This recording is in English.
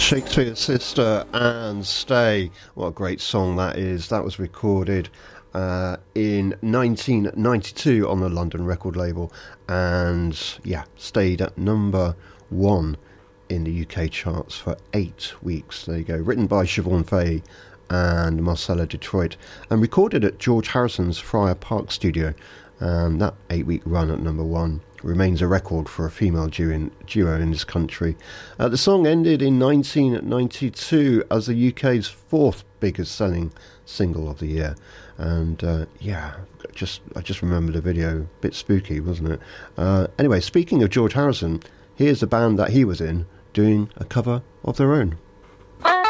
Shakespeare's Sister and Stay. What a great song that is. That was recorded in 1992 on the London record label and stayed at number 1 in the UK charts for 8 weeks. There you go. Written by Siobhan Fahey and Marcella Detroit and recorded at George Harrison's Friar Park studio. That 8-week run at number 1 remains a record for a female duo in this country. The song ended in 1992 as the UK's 4th biggest selling single of the year. And I just remember the video, a bit spooky, wasn't it? Anyway, speaking of George Harrison, here's the band that he was in doing a cover of their own.